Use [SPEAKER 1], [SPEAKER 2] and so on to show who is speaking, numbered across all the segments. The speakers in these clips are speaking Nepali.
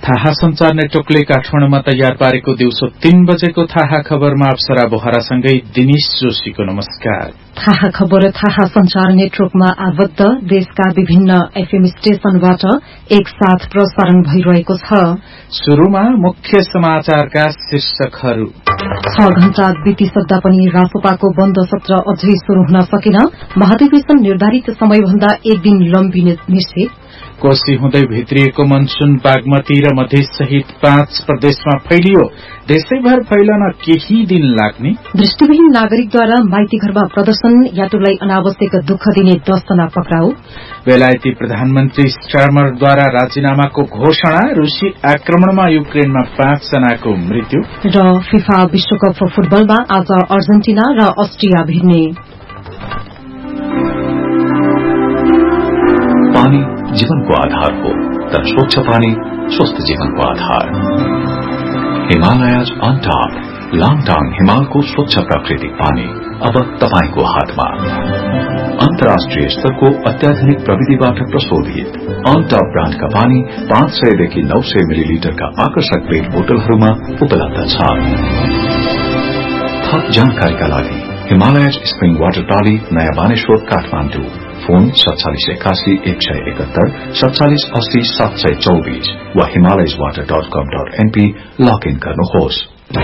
[SPEAKER 1] थाहा संचार नेटवर्कले काठमाडौँमा तयार पारेको दिउँसो 3 बजेको थाहा खबरमा अप्सरा बोहरासँगै दिनेश जोशीको नमस्कार।
[SPEAKER 2] थाहा खबर थाहा संचार नेटवर्कमा आबद्ध देशका विभिन्न एफएम स्टेशनबाट एकसाथ प्रसारण भइरहेको छ।
[SPEAKER 1] शुरूमा मुख्य समाचारका शीर्षकहरू।
[SPEAKER 2] 6 घण्टा बितिसक्दा पनि रासोपाको बन्द सत्र अझै शुरू हुन सकेन। महाधिवेशन निर्धारित समयभन्दा 1 दिन लम्बिने निश्चित।
[SPEAKER 1] कोशी हुँदै भित्रिएको मनसून बागमती र मधेस सहित 5 प्रदेशमा फैलियो। देशैभर फैलन केही दिन लाग्ने।
[SPEAKER 2] दृष्टिविहीन नागरिकद्वारा माइती घरमा प्रदर्शन, यात्रुलाई अनावश्यक दुःख दिने 10 जना पक्राउ।
[SPEAKER 1] बेलायती प्रधानमन्त्री स्टार्मरद्वारा राजीनामाको घोषणा। रूसी आक्रमणमा युक्रेनमा 5 जनाको मृत्यु।
[SPEAKER 2] र फिफा विश्वकप फुटबलमा आज अर्जेन्टिना र अस्ट्रिया भिड्ने।
[SPEAKER 3] पानी जीवनको आधार हो, तर स्वच्छ पानी स्वस्थ जीवनको आधार। हिमालयज अन टॉप लाङटाङ हिमालको स्वच्छ प्राकृतिक पानी अब तपाईको हातमा। अन्तर्राष्ट्रिय स्तरको अत्याधुनिक प्रविधिबाट प्रशोधित अन टॉप ब्रान्डका पानी 500 देखि 900 मिलिलिटरका आकर्षक पेट बोतलहरूमा उपलब्ध छ। थप जानकारीका लागि हिमालयज स्प्रिङ वाटर टाली, नयाँ बानेश्वर, काठमाडौँ। फोन 4781 171 47 80 724 वा himalayaswater.com.np लगइन गर्नुहोस्।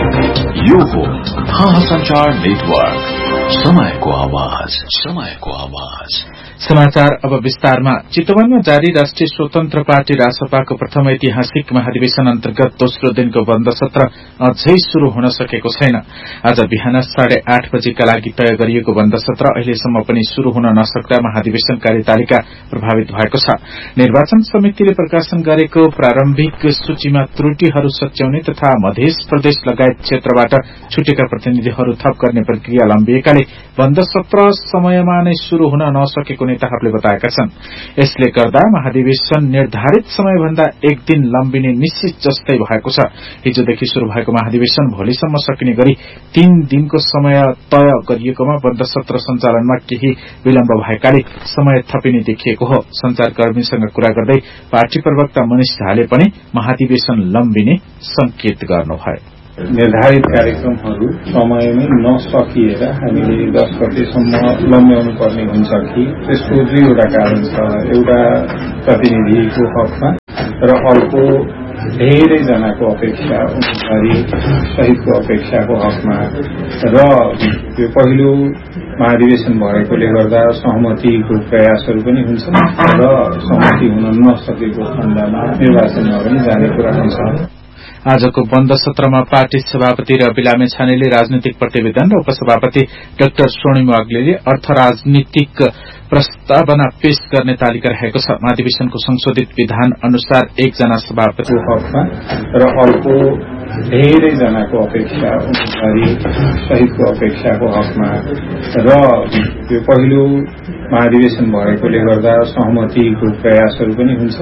[SPEAKER 3] यो हो थाहा संचार नेटवर्क, समयको आवाज, समयको आवाज।
[SPEAKER 1] समाचार अब विस्तारमा। चितवनमा जारी राष्ट्रिय स्वतन्त्र पार्टी रासपाको प्रथम ऐतिहासिक महाधिवेशन अन्तर्गत दोस्रो दिनको बन्द सत्र अझै शुरू हुन सकेको छैन। आज बिहान 8:30 बजेका लागि तय गरिएको बन्द सत्र अहिलेसम्म पनि शुरू हुन नसक्दा महाधिवेशन कार्यतालिका प्रभावित भएको छ। निर्वाचन समितिले प्रकाशन गरेको प्रारम्भिक सूचीमा त्रुटिहरू सच्याउने तथा मधेस प्रदेश लगायत क्षेत्रबाट छुटेका प्रतिनिधिहरू थप गर्ने प्रक्रिया लम्बिएकाले बन्द सत्र समयमा नै शुरू हुन नसकेको नेताहरूले बताएका छन्। यसले गर्दा महाधिवेशन निर्धारित समयभन्दा 1 दिन लम्बिने निश्चित जस्तै भएको छ। हिजोदेखि शुरू भएको महाधिवेशन भोलिसम्म सकिने गरी 3 दिनको समय तय गरिएकोमा बन्द सत्र सञ्चालनमा केही विलम्ब भएकाले समय थपिने देखिएको हो। संचारकर्मीसँग कुरा गर्दै पार्टी प्रवक्ता मनिष झाले पनि महाधिवेशन लम्बिने संकेत गर्नुभयो।
[SPEAKER 4] निर्धारित कार्यक्रमहरू समयमै नसकिएर हामीले 10 गतेसम्म लम्ब्याउनु पर्ने हुन्छ कि त्यसको 2वटा कारण छ। एउटा प्रतिनिधिको हकमा र अर्को धेरैजनाको अपेक्षा, उम्मेदवारी सहितको अपेक्षाको हकमा। र यो पहिलो महाधिवेशन भएकोले गर्दा सहमतिको प्रयासहरू पनि हुन्छन् र सहमति हुन नसकेको खण्डमा निर्वाचनमा पनि जाने कुरा हुन्छ।
[SPEAKER 1] आजको बन्द सत्रमा पार्टी सभापति रवि लामेछानेले राजनीतिक प्रतिवेदन र उपसभापति डाक्टर स्वर्णिम वाग्लेले अर्थ राजनीतिक प्रस्तावना पेश गर्ने तालिका रहेको छ। महाधिवेशनको संशोधित विधान अनुसार 1 जना सभापति
[SPEAKER 4] हकमा र अर्को धेरैजनाको अपेक्षा, उम्मेदवारी सहितको अपेक्षाको हकमा। र यो पहिलो महाधिवेशन भएकोले गर्दा सहमतिको प्रयासहरू पनि हुन्छ